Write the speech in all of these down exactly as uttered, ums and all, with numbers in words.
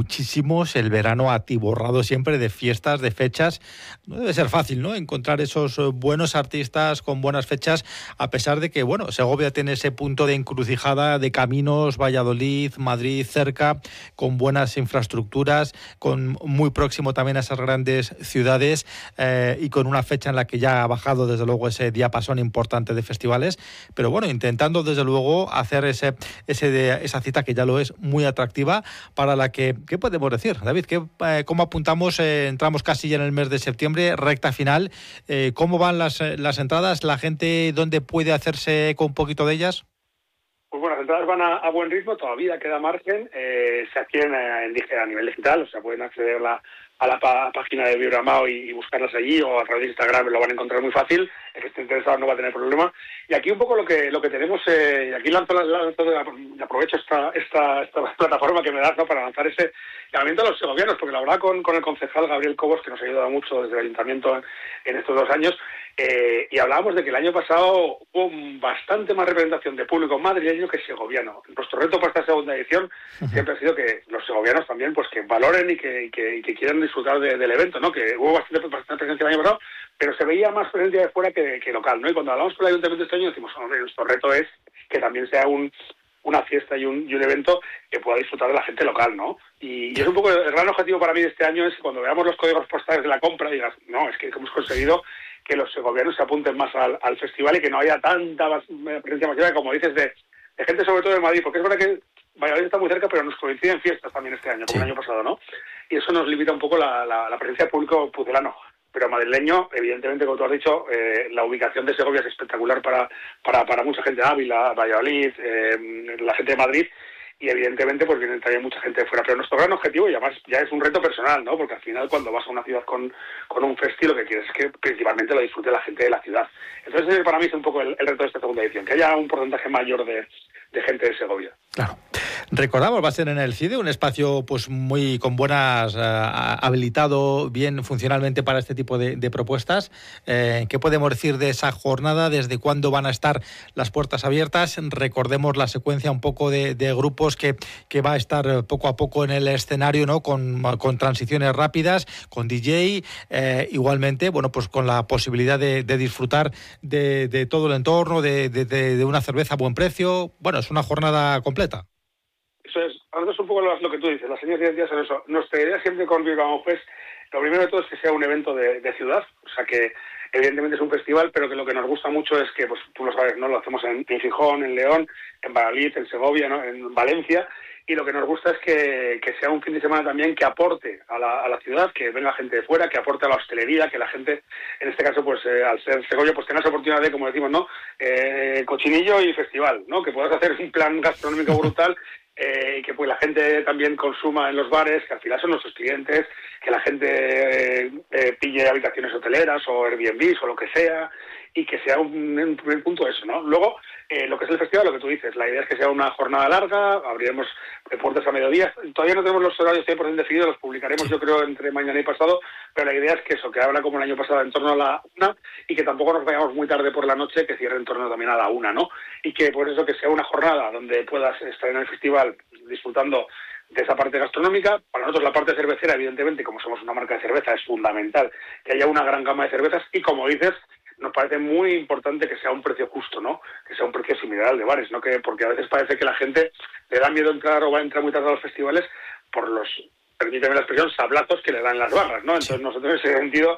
muchísimos, el verano atiborrado siempre de fiestas, de fechas. No debe ser fácil, ¿no?, encontrar esos buenos artistas con buenas fechas, a pesar de que, bueno, Segovia tiene ese punto de encrucijada de caminos, Valladolid, Madrid cerca, con buenas infraestructuras, con muy próximo también a esas grandes ciudades eh, y con una fecha en la que ya ha bajado desde luego ese diapasón importante de festivales, pero bueno, intentando desde luego hacer ese, ese de, esa cita que ya lo es muy atractiva, para la que, ¿qué podemos decir, David? ¿Qué, eh, ¿Cómo apuntamos? Eh, entramos casi ya en el mes de septiembre, recta final. Eh, ¿Cómo van las, las entradas? ¿La gente dónde puede hacerse eco un poquito de ellas? Pues bueno, las entradas van a, a buen ritmo, todavía queda margen, eh, se adquieren a, a nivel digital, o sea, pueden acceder la, a la pa- página de Vibramao y, y buscarlas allí, o a través de Instagram lo van a encontrar muy fácil, el que esté interesado no va a tener problema. Y aquí un poco lo que lo que tenemos, eh, y aquí lanzo, lanzo, aprovecho esta, esta, esta plataforma que me das, ¿no?, para lanzar ese llamamiento a los segovianos, porque la verdad con, con el concejal Gabriel Cobos, que nos ha ayudado mucho desde el ayuntamiento en, en estos dos años, Eh, y hablábamos de que el año pasado hubo bastante más representación de público madrileño que segoviano. Nuestro reto para esta segunda edición siempre ha sido que los segovianos también pues que valoren y que, y que, y que quieran disfrutar de, del evento, ¿no? Que hubo bastante, bastante presencia el año pasado, pero se veía más presencia de fuera que, que local, ¿no? Y cuando hablamos con el ayuntamiento este año decimos, hombre, nuestro reto es que también sea un una fiesta y un, y un evento que pueda disfrutar de la gente local, ¿no? Y, y es un poco el gran objetivo para mí de este año, es que cuando veamos los códigos postales de la compra digas, no, es que hemos conseguido que los segovianos se apunten más al, al festival y que no haya tanta presencia masiva, como dices, de, de gente sobre todo de Madrid, porque es verdad que Valladolid está muy cerca, pero nos coinciden fiestas también este año, como sí. El año pasado, ¿no? Y eso nos limita un poco la, la, la presencia de público pucelano. Pero madrileño, evidentemente, como tú has dicho, eh, la ubicación de Segovia es espectacular para, para, para mucha gente de Ávila, Valladolid, eh, la gente de Madrid, y evidentemente pues viene también mucha gente de fuera. Pero nuestro gran objetivo, y además ya es un reto personal, ¿no? Porque al final cuando vas a una ciudad con, con un festi, lo que quieres es que principalmente lo disfrute la gente de la ciudad. Entonces para mí es un poco el, el reto de esta segunda edición, que haya un porcentaje mayor de, de gente de Segovia. Claro. Recordamos, va a ser en el CIDE, un espacio pues muy con buenas, uh, habilitado bien funcionalmente para este tipo de, de propuestas. Eh, ¿Qué podemos decir de esa jornada? ¿Desde cuándo van a estar las puertas abiertas? Recordemos la secuencia un poco de, de grupos que, que va a estar poco a poco en el escenario, ¿no? Con, con transiciones rápidas, con D J, eh, igualmente, bueno, pues con la posibilidad de, de disfrutar de, de todo el entorno, de, de, de una cerveza a buen precio. Bueno, es una jornada completa. Eso es, ahora es un poco lo, lo que tú dices, las señas de son eso. Nuestra idea siempre con Bilbao Fest, lo primero de todo es que sea un evento de, de ciudad, o sea que evidentemente es un festival, pero que lo que nos gusta mucho es que, pues tú lo sabes, ¿no? Lo hacemos en, en Gijón, en León, en Valladolid, en Segovia, ¿no? En Valencia, y lo que nos gusta es que, que sea un fin de semana también que aporte a la, a la ciudad, que venga gente de fuera, que aporte a la hostelería, que la gente, en este caso, pues eh, al ser Segovia, pues tenga esa oportunidad de, como decimos, ¿no? Eh, cochinillo y festival, ¿no? Que puedas hacer un plan gastronómico brutal. Eh, que pues la gente también consuma en los bares, que al final son nuestros clientes, que la gente eh, eh, pille habitaciones hoteleras o Airbnb o lo que sea, y que sea un, un primer punto eso, ¿no? Luego, eh, lo que es el festival, lo que tú dices, la idea es que sea una jornada larga, abriremos puertas a mediodía, todavía no tenemos los horarios cien por ciento definidos, los publicaremos yo creo entre mañana y pasado, pero la idea es que eso, que abra como el año pasado en torno a la una, y que tampoco nos vayamos muy tarde por la noche, que cierre en torno también a la una, ¿no? Y que por eso que sea una jornada donde puedas estar en el festival disfrutando de esa parte gastronómica. Para nosotros la parte cervecera, evidentemente, como somos una marca de cerveza, es fundamental que haya una gran gama de cervezas y, como dices, nos parece muy importante que sea un precio justo, ¿no? Que sea un precio similar al de bares, ¿no? Que, porque a veces parece que la gente le da miedo entrar o va a entrar muy tarde a los festivales por los, permíteme la expresión, sablazos que le dan las barras, ¿no? Entonces nosotros en ese sentido,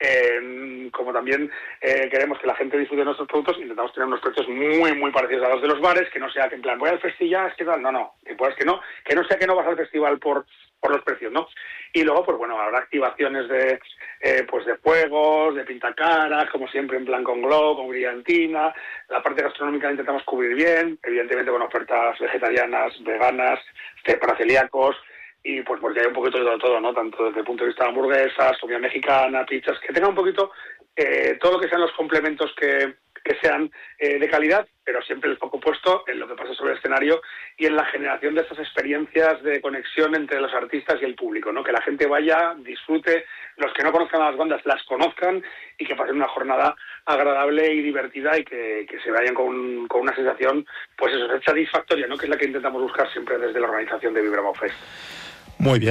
eh, como también eh, queremos que la gente disfrute de nuestros productos, intentamos tener unos precios muy, muy parecidos a los de los bares, que no sea que en plan, voy al festival, es que tal, no, no, que puedas que no, que no sea que no vas al festival por por los precios, ¿no? Y luego, pues bueno, habrá activaciones de eh, pues de juegos, de pintacaras, como siempre en plan con glow, con brillantina. La parte gastronómica la intentamos cubrir bien, evidentemente con ofertas vegetarianas, veganas, para celíacos, y pues porque hay un poquito de todo, todo, ¿no? Tanto desde el punto de vista de hamburguesas, comida mexicana, pizzas, que tenga un poquito eh, todo lo que sean los complementos que, que sean eh, de calidad, pero siempre el foco puesto en lo que pasa sobre el escenario y en la generación de esas experiencias de conexión entre los artistas y el público, ¿no? Que la gente vaya, disfrute, los que no conozcan a las bandas las conozcan y que pasen una jornada agradable y divertida y que, que se vayan con, con una sensación, pues eso, satisfactoria, ¿no? Que es la que intentamos buscar siempre desde la organización de Vibramao Fest. Muy bien.